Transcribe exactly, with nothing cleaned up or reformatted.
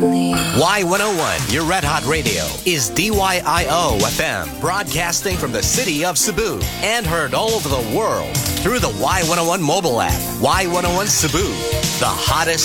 can leave. Y one oh one, your Red Hot Radio, is D Y I O F M, broadcasting from the city of Cebu and heard all over the world through the Y one oh one mobile app. Y one oh one Cebu, the hottest